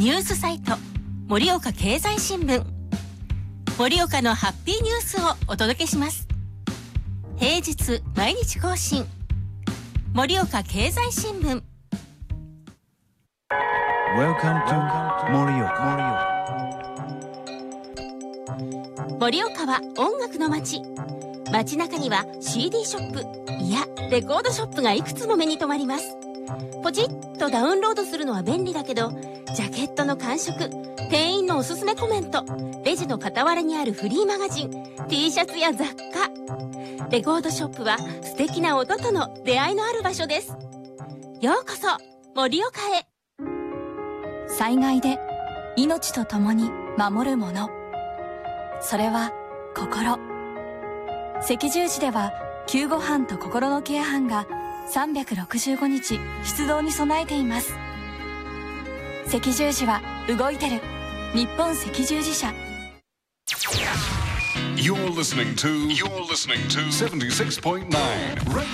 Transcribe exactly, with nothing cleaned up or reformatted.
ニュースサイト盛岡経済新聞、盛岡のハッピーニュースをお届けします。平日毎日更新、盛岡経済新聞。 Welcome to 盛岡。 盛岡は音楽の街。街中には シーディー ショップ、いやレコードショップがいくつも目に留まります。ポチッとダウンロードするのは便利だけど、ジャケットの感触、店員のおすすめコメント、レジの傍らにあるフリーマガジン、 T シャツや雑貨。レコードショップは素敵な音との出会いのある場所です。ようこそ盛岡へ。 災害で命と共に守るもの、それは心。赤十字では救護班と心のケア班がさんびゃくろくじゅうごにち出動に備えています。赤十字は動いてる。日本赤十字社。 You're listening to You're listening to seventy-six point nine